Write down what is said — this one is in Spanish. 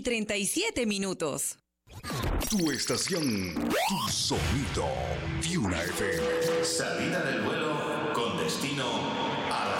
6:37. Tu estación, tu sonido, Fiuna FM. Salida del vuelo con destino